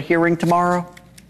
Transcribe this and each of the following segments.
hearing tomorrow?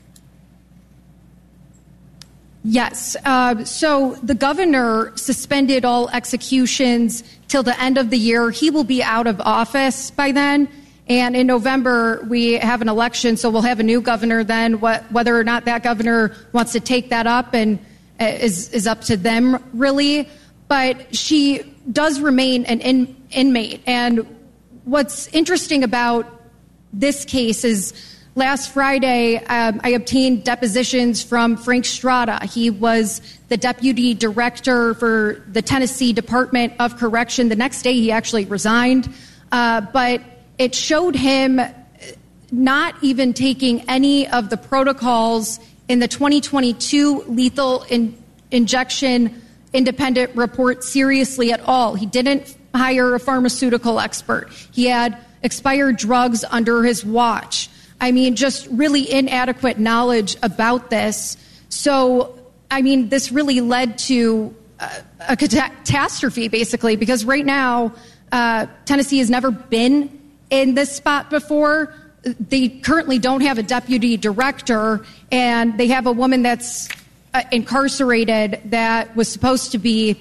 Yes. So the governor suspended all executions till the end of the year. He will be out of office by then. And in November, we have an election, so we'll have a new governor then. Whether or not that governor wants to take that up and is up to them, really. But she does remain an inmate. And what's interesting about this case is last Friday, I obtained depositions from Frank Strada. He was the deputy director for the Tennessee Department of Correction. The next day, he actually resigned. But it showed him not even taking any of the protocols in the 2022 lethal injection independent report seriously at all. He didn't hire a pharmaceutical expert. He had expired drugs under his watch. I mean, just really inadequate knowledge about this. So, I mean, this really led to a catastrophe, basically, because right now, Tennessee has never been in this spot before. They currently don't have a deputy director, and they have a woman that's incarcerated that was supposed to be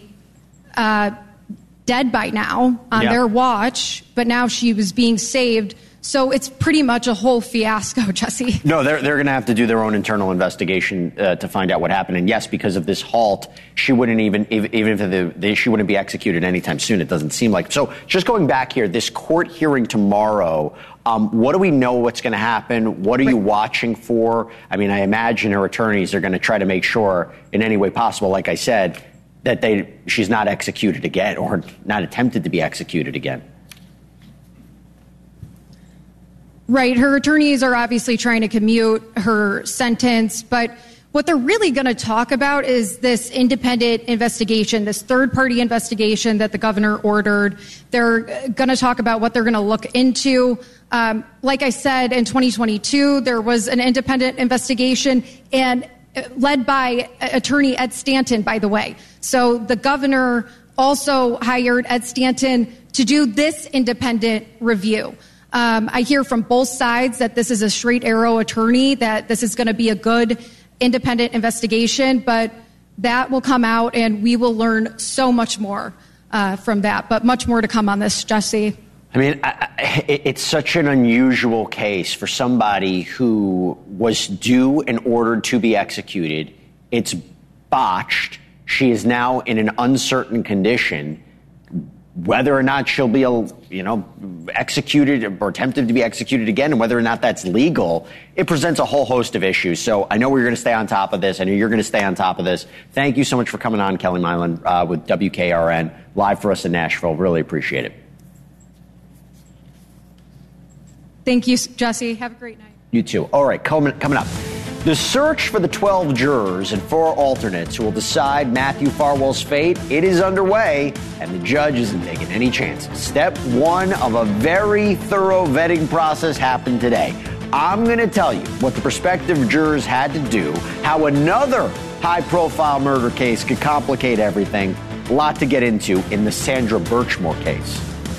dead by now on their watch, but now she was being saved. So it's pretty much a whole fiasco, Jesse. No, they're going to have to do their own internal investigation to find out what happened. And yes, because of this halt, she wouldn't even if she wouldn't be executed anytime soon. It doesn't seem like. So just going back here, this court hearing tomorrow. What do we know what's going to happen? What are you watching for? I mean, I imagine her attorneys are going to try to make sure in any way possible, like I said, that she's not executed again or not attempted to be executed again. Right. Her attorneys are obviously trying to commute her sentence, but what they're really going to talk about is this independent investigation, this third-party investigation that the governor ordered. They're going to talk about what they're going to look into. Like I said, in 2022, there was an independent investigation and led by attorney Ed Stanton, by the way. So the governor also hired Ed Stanton to do this independent review. I hear from both sides that this is a straight arrow attorney, that this is going to be a good independent investigation, but that will come out and we will learn so much more from that. But much more to come on this, Jesse. I mean, it's such an unusual case for somebody who was due and ordered to be executed. It's botched. She is now in an uncertain condition. Whether or not she'll be, executed or attempted to be executed again, and whether or not that's legal, it presents a whole host of issues. So I know we're going to stay on top of this. I know you're going to stay on top of this. Thank you so much for coming on, Kelly Milan, with WKRN, live for us in Nashville. Really appreciate it. Thank you, Jesse. Have a great night. You too. All right, coming up. The search for the 12 jurors and 4 alternates who will decide Matthew Farwell's fate, it is underway, and the judge isn't taking any chances. Step 1 of a very thorough vetting process happened today. I'm going to tell you what the prospective jurors had to do, how another high-profile murder case could complicate everything. A lot to get into in the Sandra Birchmore case.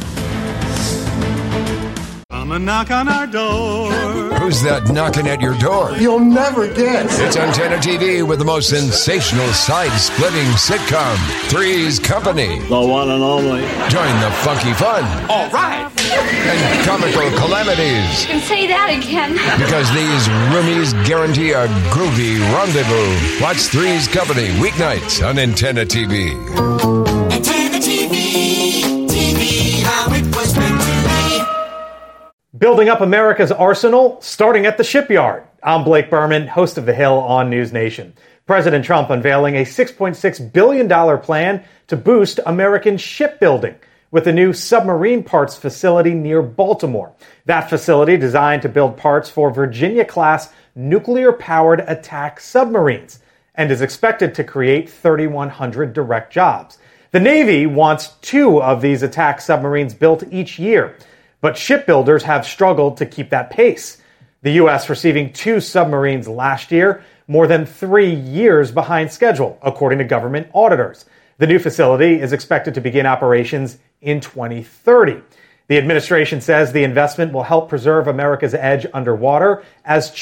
Come and knock on our door. Who's that knocking at your door? You'll never guess. It's Antenna TV with the most sensational side-splitting sitcom, Three's Company. The one and only. Join the funky fun. All right. And comical calamities. You can say that again. Because these roomies guarantee a groovy rendezvous. Watch Three's Company weeknights on Antenna TV. Antenna TV, TV how it was meant to be. Building up America's arsenal, starting at the shipyard. I'm Blake Berman, host of The Hill on News Nation. President Trump unveiling a $6.6 billion plan to boost American shipbuilding with a new submarine parts facility near Baltimore. That facility designed to build parts for Virginia-class nuclear-powered attack submarines and is expected to create 3,100 direct jobs. The Navy wants 2 of these attack submarines built each year. But shipbuilders have struggled to keep that pace. The U.S. receiving 2 submarines last year, more than 3 years behind schedule, according to government auditors. The new facility is expected to begin operations in 2030. The administration says the investment will help preserve America's edge underwater as